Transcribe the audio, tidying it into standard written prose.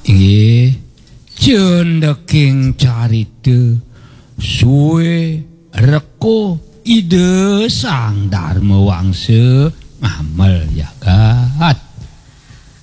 Nggih, cendeking carita suwe reko ide Sang Dharma Wangsa ngamel jagat.